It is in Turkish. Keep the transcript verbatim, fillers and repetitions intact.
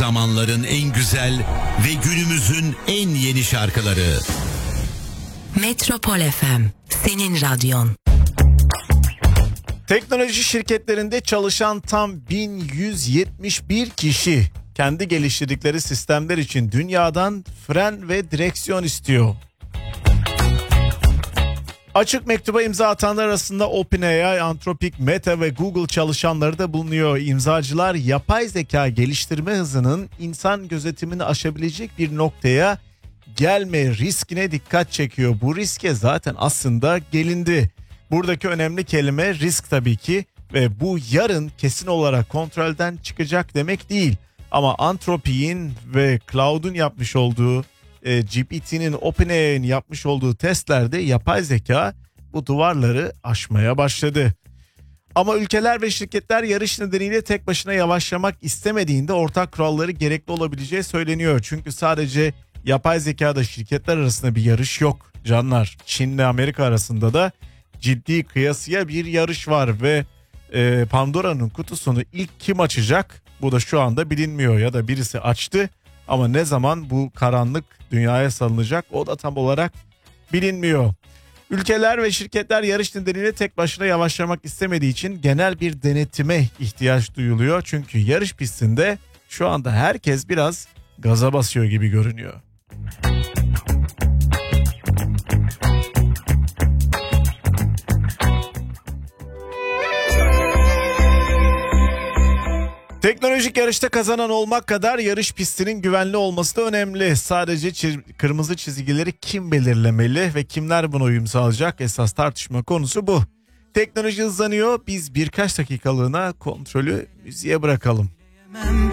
zamanların en güzel ve günümüzün en yeni şarkıları. Metropol F M, senin radyon. Teknoloji şirketlerinde çalışan tam bin yüz yetmiş bir kişi kendi geliştirdikleri sistemler için dünyadan fren ve direksiyon istiyor. Açık mektuba imza atanlar arasında OpenAI, Anthropic, Meta ve Google çalışanları da bulunuyor. İmzacılar yapay zeka geliştirme hızının insan gözetimini aşabilecek bir noktaya gelme riskine dikkat çekiyor. Bu riske zaten aslında gelindi. Buradaki önemli kelime risk tabii ki ve bu yarın kesin olarak kontrolden çıkacak demek değil. Ama Anthropic'in ve Cloud'un yapmış olduğu, e, G P T'nin, OpenAI'nin yapmış olduğu testlerde yapay zeka bu duvarları aşmaya başladı. Ama ülkeler ve şirketler yarış nedeniyle tek başına yavaşlamak istemediğinde ortak kuralları gerekli olabileceği söyleniyor. Çünkü sadece yapay zekada şirketler arasında bir yarış yok canlar. Çin ile Amerika arasında da ciddi kıyasıya bir yarış var ve e, Pandora'nın kutusunu ilk kim açacak? Bu da şu anda bilinmiyor ya da birisi açtı ama ne zaman bu karanlık dünyaya salınacak o da tam olarak bilinmiyor. Ülkeler ve şirketler yarış nedeniyle tek başına yavaşlamak istemediği için genel bir denetime ihtiyaç duyuluyor. Çünkü yarış pistinde şu anda herkes biraz gaza basıyor gibi görünüyor. Teknolojik yarışta kazanan olmak kadar yarış pistinin güvenli olması da önemli. Sadece çiz- kırmızı çizgileri kim belirlemeli ve kimler buna uyum sağlayacak? Esas tartışma konusu bu. Teknoloji hızlanıyor. Biz birkaç dakikalığına kontrolü müziğe bırakalım.